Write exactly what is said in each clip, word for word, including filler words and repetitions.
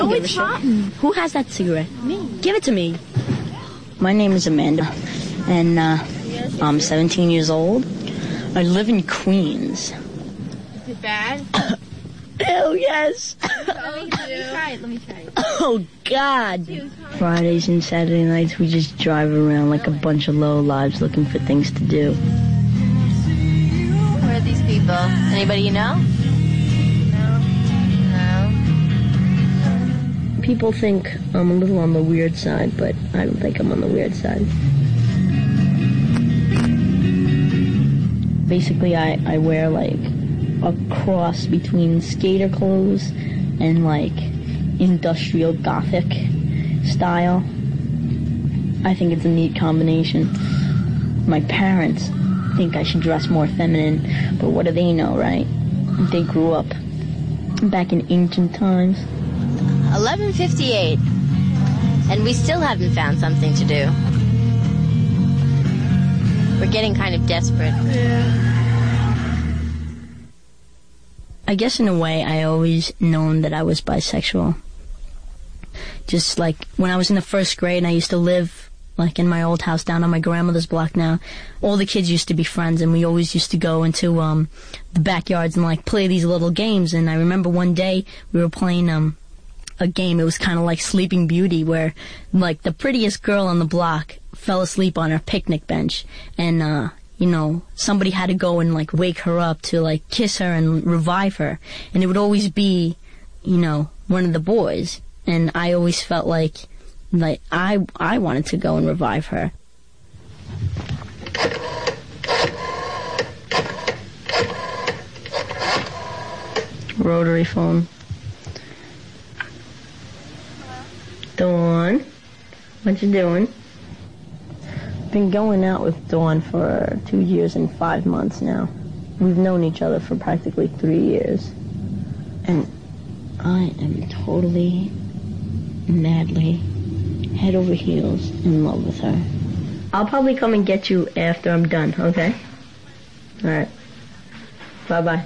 Oh, it's rotten. Who has that cigarette? Me. Give it to me. My name is Amanda, and uh, I'm seventeen years old. I live in Queens. Is it bad? Hell yes. let, me, let me try it. Let me try it. Oh, God. Fridays and Saturday nights, we just drive around like a bunch of low lives looking for things to do. Who are these people? Anybody you know? No. No. People think I'm a little on the weird side, but I don't think I'm on the weird side. Basically, I, I wear, like, a cross between skater clothes and, like, industrial gothic style. I think it's a neat combination. My parents think I should dress more feminine, but what do they know, right? They grew up back in ancient times. eleven fifty-eight, and we still haven't found something to do. We're getting kind of desperate. Yeah. I guess in a way I always known that I was bisexual. Just like when I was in the first grade and I used to live like in my old house down on my grandmother's block now, all the kids used to be friends and we always used to go into um the backyards and like play these little games. And I remember one day we were playing um a game. It was kind of like Sleeping Beauty, where like the prettiest girl on the block fell asleep on her picnic bench, and uh you know, somebody had to go and, like, wake her up to, like, kiss her and revive her. And it would always be, you know, one of the boys. And I always felt like, like, I, I wanted to go and revive her. Rotary phone. Dawn, what you doing? Been going out with Dawn for two years and five months now. We've known each other for practically three years. And I am totally, madly, head over heels in love with her. I'll probably come and get you after I'm done, okay? Alright. Bye-bye.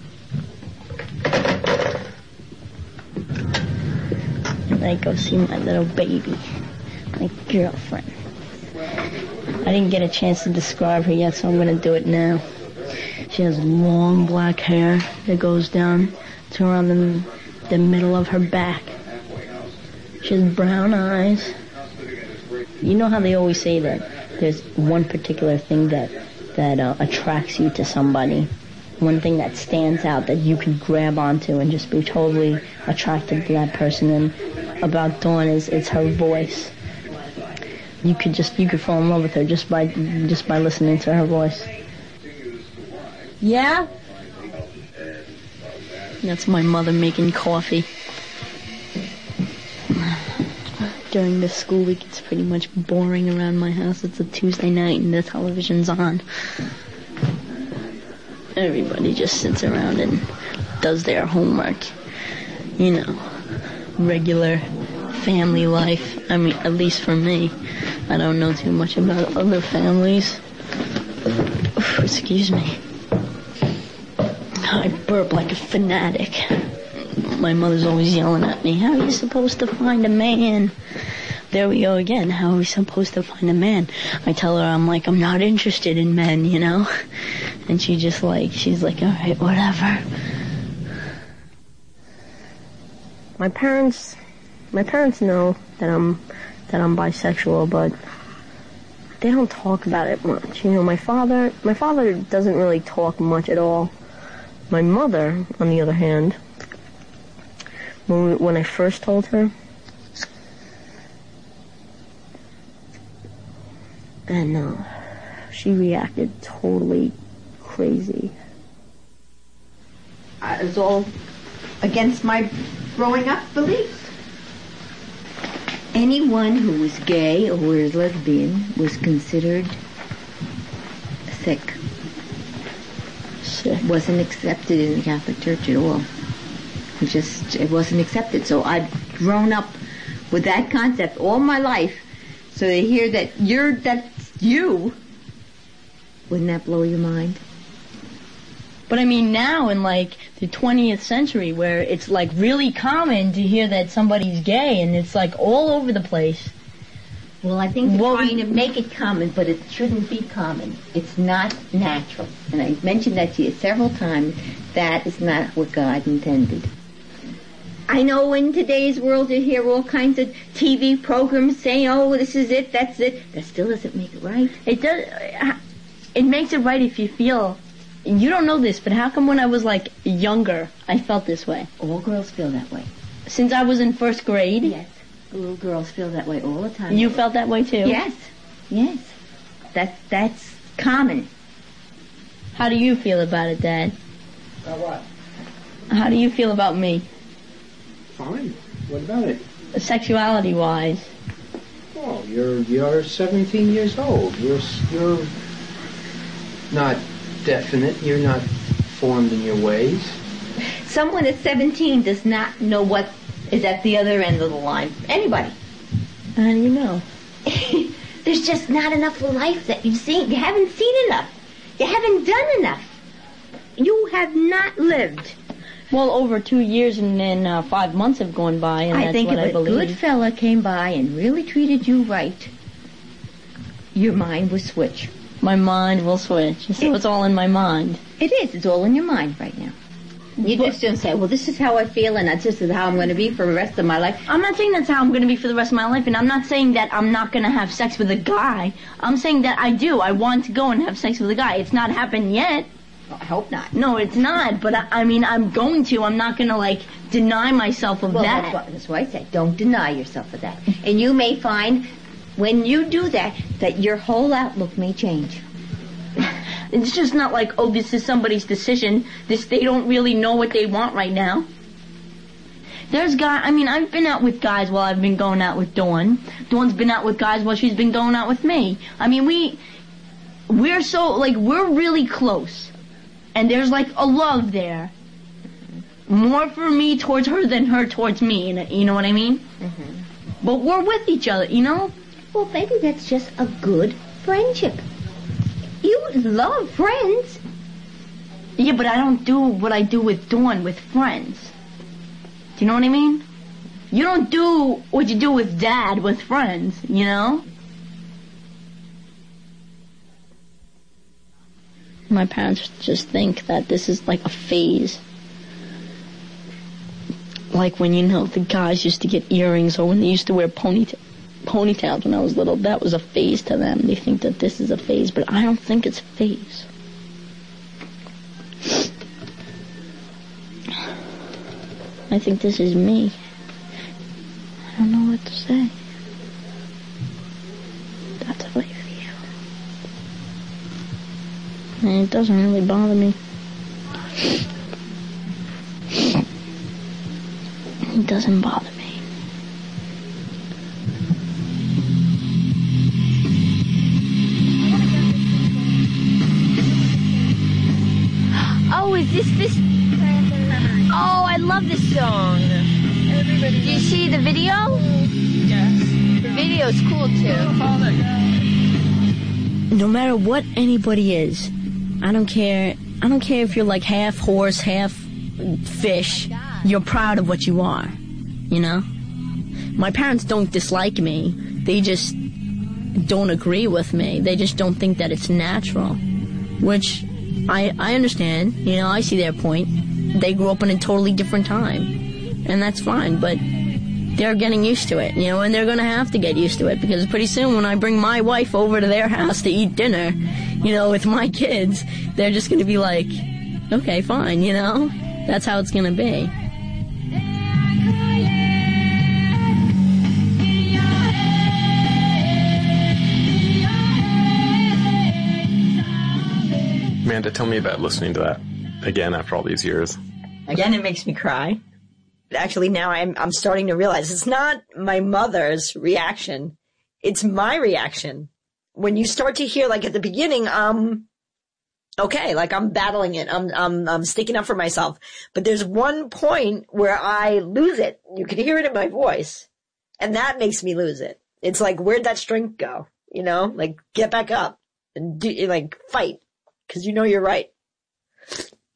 And I go see my little baby, my girlfriend. I didn't get a chance to describe her yet, so I'm going to do it now. She has long black hair that goes down to around the, the middle of her back. She has brown eyes. You know how they always say that there's one particular thing that, that uh, attracts you to somebody? One thing that stands out that you can grab onto and just be totally attracted to that person. And about Dawn is it's her voice. You could just you could fall in love with her just by just by listening to her voice. Yeah? That's my mother making coffee. During the school week, it's pretty much boring around my house. It's a Tuesday night and the television's on. Everybody just sits around and does their homework. You know, regular family life. I mean, at least for me. I don't know too much about other families. Oof, excuse me. I burp like a fanatic. My mother's always yelling at me, how are you supposed to find a man? There we go again. How are we supposed to find a man? I tell her, I'm like, I'm not interested in men, you know? And she just like, she's like, all right, whatever. My parents, my parents know that I'm, that I'm bisexual, but they don't talk about it much. You know, my father, my father doesn't really talk much at all. My mother, on the other hand, when, we, when I first told her, and uh, she reacted totally crazy. Uh, it's all against my growing up beliefs. Anyone who was gay or was lesbian was considered sick. Sick. Wasn't accepted in the Catholic Church at all. It just, it wasn't accepted. So I've grown up with that concept all my life. So they hear that you're, that's you. Wouldn't that blow your mind? But I mean, now in like the twentieth century, where it's like really common to hear that somebody's gay, and it's like all over the place. Well, I think they're Well, trying to make it common, but it shouldn't be common. It's not natural. And I mentioned that to you several times. That is not what God intended. I know in today's world you hear all kinds of T V programs saying, oh, this is it, that's it. That still doesn't make it right. It does. It makes it right if you feel. You don't know this, but how come when I was like younger, I felt this way? All girls feel that way. Since I was in first grade? Yes. Little girls feel that way all the time. You felt that way too? Yes. Yes. That, that's common. How do you feel about it, Dad? About what? How do you feel about me? Fine. What about it? Sexuality-wise. Well, you're you're seventeen years old. You're you're not definite. You're not formed in your ways. Someone at seventeen does not know what is at the other end of the line. Anybody. How do you know? There's just not enough life that you've seen. You haven't seen enough. You haven't done enough. You have not lived. Well, over two years and then uh, five months have gone by, and I that's think what if I a believe. good fella came by and really treated you right, your mind would switch. My mind will switch. So it's all in my mind. It is. It's all in your mind right now. You just don't say, well, this is how I feel, and this is how I'm going to be for the rest of my life. I'm not saying that's how I'm going to be for the rest of my life, and I'm not saying that I'm not going to have sex with a guy. I'm saying that I do. I want to go and have sex with a guy. It's not happened yet. I hope not. No, it's not, but I, I mean, I'm going to. I'm not going to, like, deny myself of well, that. That's, what, that's why I said, don't deny yourself of that. And you may find, when you do that, that your whole outlook may change. It's just not like, oh, this is somebody's decision. This, they don't really know what they want right now. There's guys, I mean, I've been out with guys while I've been going out with Dawn. Dawn's been out with guys while she's been going out with me. I mean, we, we're so, like, we're really close. And there's, like, a love there. More for me towards her than her towards me, you know what I mean? Mm-hmm. But we're with each other, you know? Well, maybe that's just a good friendship. You love friends. Yeah, but I don't do what I do with Dawn with friends. Do you know what I mean? You don't do what you do with Dad with friends, you know? My parents just think that this is like a phase. Like when, you know, the guys used to get earrings, or when they used to wear ponyta- ponytails when I was little. That was a phase to them. They think that this is a phase, but I don't think it's a phase. I think this is me. I don't know what to say. That's how I feel. And it doesn't really bother me. It doesn't bother me. Oh, is this this? Oh, I love this song. Everybody. Do you see the video? Yes. The video's cool too. No matter what anybody is, I don't care. I don't care if you're like half horse, half fish. You're proud of what you are, you know? My parents don't dislike me. They just don't agree with me. They just don't think that it's natural, which I I understand. You know, I see their point. They grew up in a totally different time, and that's fine, but they're getting used to it, you know, and they're going to have to get used to it, because pretty soon when I bring my wife over to their house to eat dinner, you know, with my kids, they're just going to be like, okay, fine, you know? That's how it's going to be. Amanda, tell me about listening to that again after all these years. Again, it makes me cry. Actually, now I'm I'm starting to realize it's not my mother's reaction. It's my reaction. When you start to hear, like at the beginning, um, okay, like I'm battling it. I'm I'm I'm sticking up for myself. But there's one point where I lose it. You can hear it in my voice, and that makes me lose it. It's like, where'd that strength go? You know, like get back up and do, like fight, because you know you're right.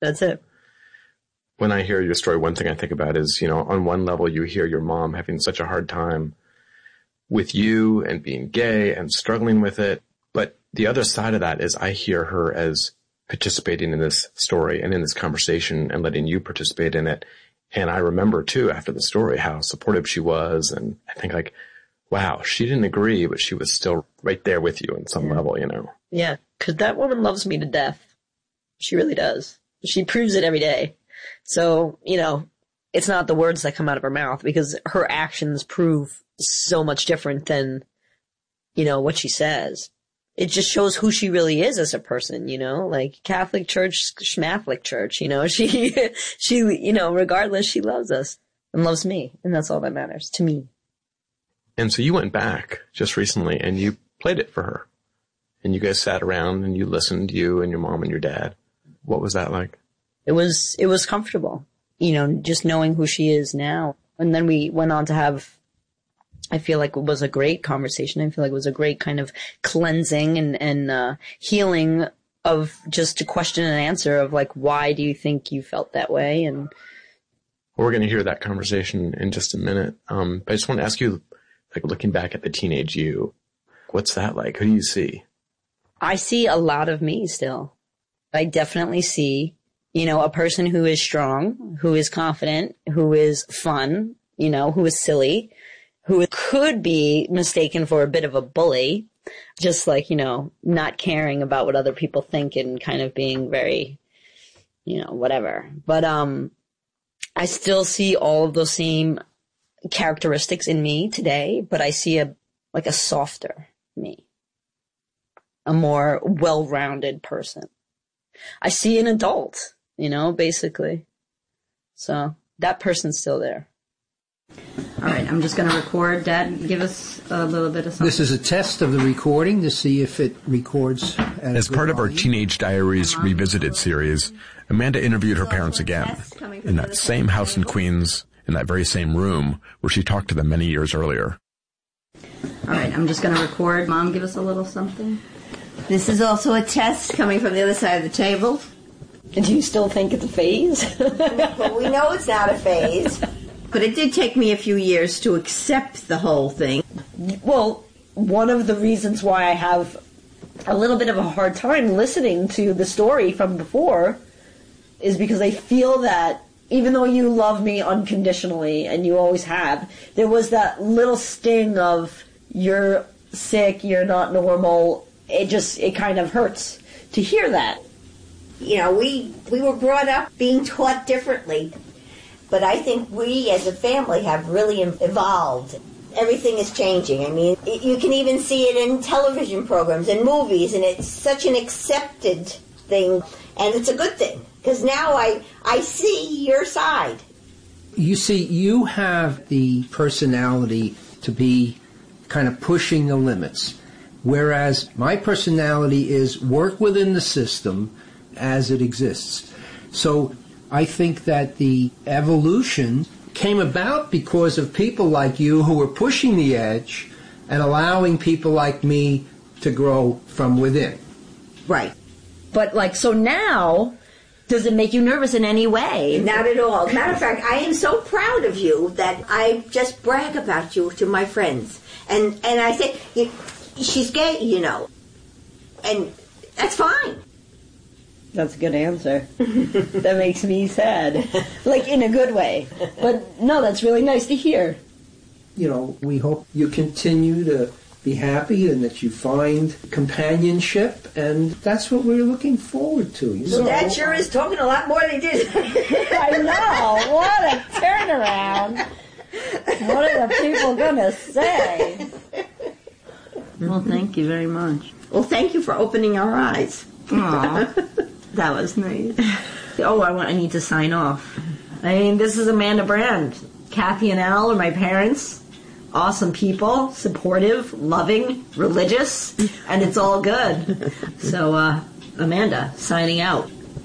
That's it. When I hear your story, one thing I think about is, you know, on one level, you hear your mom having such a hard time with you and being gay and struggling with it. But the other side of that is I hear her as participating in this story and in this conversation and letting you participate in it. And I remember, too, after the story, how supportive she was. And I think, like, wow, she didn't agree, but she was still right there with you on some yeah. level, you know? Yeah, because that woman loves me to death. She really does. She proves it every day. So, you know, it's not the words that come out of her mouth, because her actions prove so much different than, you know, what she says. It just shows who she really is as a person, you know, like Catholic Church, Schmatholic Church, you know, she, she, you know, regardless, she loves us and loves me. And that's all that matters to me. And so you went back just recently and you played it for her. And you guys sat around and you listened, you and your mom and your dad. What was that like? It was, it was comfortable, you know, just knowing who she is now. And then we went on to have, I feel like it was a great conversation. I feel like it was a great kind of cleansing and, and, uh, healing of just a question and answer of like, why do you think you felt that way? And well, we're going to hear that conversation in just a minute. Um, but I just want to ask you, like, looking back at the teenage you, what's that like? Who do you see? I see a lot of me still. I definitely see, you know, a person who is strong, who is confident, who is fun, you know, who is silly, who could be mistaken for a bit of a bully, just like, you know, not caring about what other people think and kind of being very, you know, whatever. But um, I still see all of those same characteristics in me today, but I see a like a softer me, a more well-rounded person. I see an adult, you know, basically. So that person's still there. All right, I'm just going to record. Dad, give us a little bit of something. This is a test of the recording to see if it records. As part of our Teenage Diaries Revisited series, Amanda interviewed her parents again in that same house in Queens, in that very same room where she talked to them many years earlier. All right, I'm just going to record. Mom, give us a little something. This is also a test coming from the other side of the table. And do you still think it's a phase? Well, we know it's not a phase. But it did take me a few years to accept the whole thing. Well, one of the reasons why I have a little bit of a hard time listening to the story from before is because I feel that even though you love me unconditionally, and you always have, there was that little sting of, you're sick, you're not normal. It just, it kind of hurts to hear that. You know, we, we were brought up being taught differently. But I think we as a family have really evolved. Everything is changing. I mean, you can even see it in television programs and movies, and it's such an accepted thing, and it's a good thing, because now I, I see your side. You see, you have the personality to be kind of pushing the limits, whereas my personality is work within the system as it exists. So I think that the evolution came about because of people like you who were pushing the edge and allowing people like me to grow from within. Right. But, like, so now, does it make you nervous in any way? Not at all. Matter of fact, I am so proud of you that I just brag about you to my friends. And, and I say, she's gay, you know. And that's fine. That's a good answer. That makes me sad. Like, in a good way. But, no, that's really nice to hear. You know, we hope you continue to be happy and that you find companionship, and that's what we're looking forward to. You well, know? Dad sure is talking a lot more than he did. I know. What a turnaround. What are the people going to say? Well, thank you very much. Well, thank you for opening our eyes. Aww. That was nice. Oh, I want. I need to sign off. I mean, this is Amanda Brand. Kathy and Al are my parents. Awesome people, supportive, loving, religious, and it's all good. So, uh, Amanda, signing out.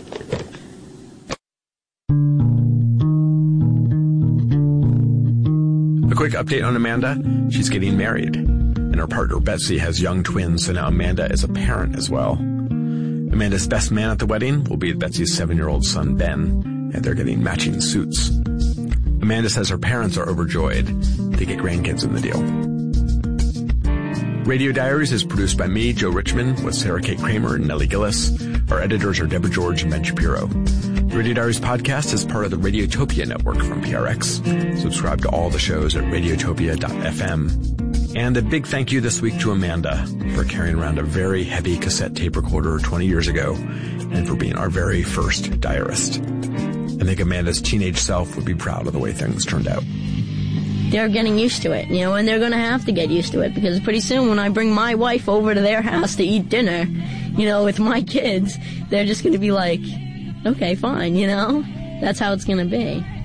A quick update on Amanda. She's getting married. And her partner Betsy has young twins, so now Amanda is a parent as well. Amanda's best man at the wedding will be Betsy's seven-year-old son, Ben, and they're getting matching suits. Amanda says her parents are overjoyed to get grandkids in the deal. Radio Diaries is produced by me, Joe Richmond, with Sarah Kate Kramer and Nellie Gillis. Our editors are Deborah George and Ben Shapiro. The Radio Diaries podcast is part of the Radiotopia network from P R X. Subscribe to all the shows at radiotopia dot f m. And a big thank you this week to Amanda for carrying around a very heavy cassette tape recorder twenty years ago and for being our very first diarist. I think Amanda's teenage self would be proud of the way things turned out. They're getting used to it, you know, and they're going to have to get used to it because pretty soon when I bring my wife over to their house to eat dinner, you know, with my kids, they're just going to be like, okay, fine, you know, that's how it's going to be.